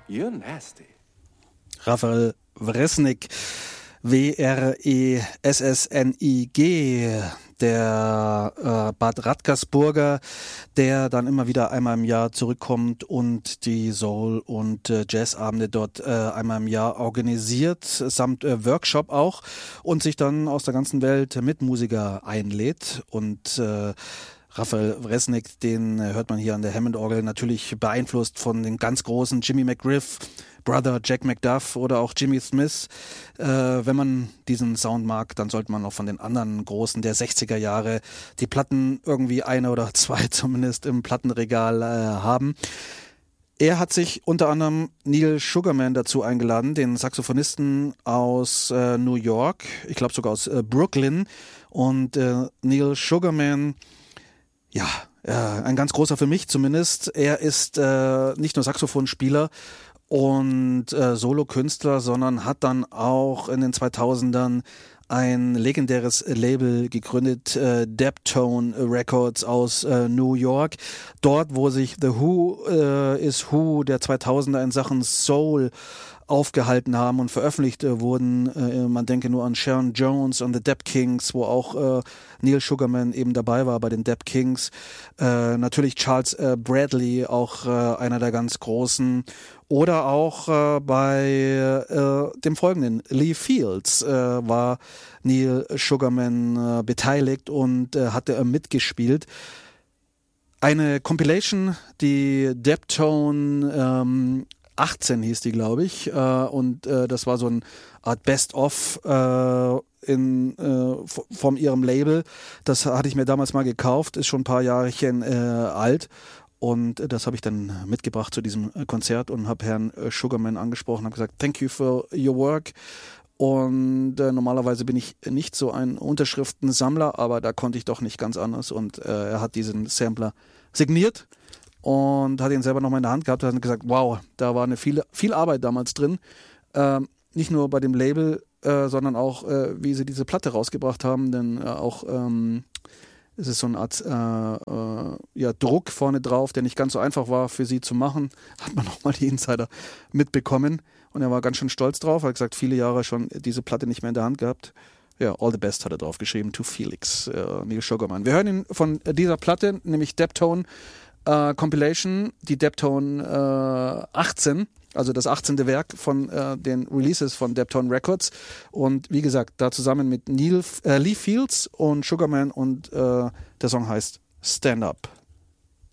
You're nasty. Rafael Wresnik, W-R-E-S-S-N-I-G, der Bad Radkersburger, der dann immer wieder einmal im Jahr zurückkommt und die Soul- und Jazzabende dort einmal im Jahr organisiert, samt Workshop auch, und sich dann aus der ganzen Welt Mitmusiker einlädt. Und Rafael Wresnik, den hört man hier an der Hammond-Orgel, natürlich beeinflusst von den ganz großen Jimmy McGriff, Brother Jack McDuff oder auch Jimmy Smith. Wenn man diesen Sound mag, dann sollte man auch von den anderen Großen der 60er Jahre die Platten irgendwie eine oder zwei zumindest im Plattenregal haben. Er hat sich unter anderem Neil Sugarman dazu eingeladen, den Saxophonisten aus New York, ich glaube sogar aus Brooklyn. Und Neil Sugarman, ja, ein ganz großer für mich zumindest. Er ist nicht nur Saxophonspieler und Solokünstler, sondern hat dann auch in den 2000ern ein legendäres Label gegründet, Deptone Records aus New York. Dort, wo sich The Who is Who der 2000er in Sachen Soul aufgehalten haben und veröffentlicht wurden. Man denke nur an Sharon Jones und The Dap Kings, wo auch Neil Sugarman eben dabei war bei den Dap Kings. Natürlich Charles Bradley, auch einer der ganz großen. Oder auch bei dem folgenden, Lee Fields, war Neil Sugarman beteiligt und hatte mitgespielt. Eine Compilation, die Deptone 18 hieß die, glaube ich, und das war so eine Art Best-of von ihrem Label. Das hatte ich mir damals mal gekauft, ist schon ein paar Jahrchen alt. Und das habe ich dann mitgebracht zu diesem Konzert und habe Herrn Sugarman angesprochen, habe gesagt, thank you for your work. Und normalerweise bin ich nicht so ein Unterschriftensammler, aber da konnte ich doch nicht ganz anders. Und er hat diesen Sampler signiert und hat ihn selber nochmal in der Hand gehabt und hat gesagt, wow, da war viel Arbeit damals drin. Nicht nur bei dem Label, sondern auch, wie sie diese Platte rausgebracht haben, denn auch es ist so eine Art Druck vorne drauf, der nicht ganz so einfach war für sie zu machen. Hat man nochmal die Insider mitbekommen. Und er war ganz schön stolz drauf. Er hat gesagt, viele Jahre schon diese Platte nicht mehr in der Hand gehabt. Ja, All the Best hat er drauf geschrieben, to Felix, Neil Sugarman. Wir hören ihn von dieser Platte, nämlich Deptone Compilation, die Deptone 18. Also das 18. Werk von den Releases von Deptone Records. Und wie gesagt, da zusammen mit Lee Fields und Sugarman und der Song heißt Stand Up.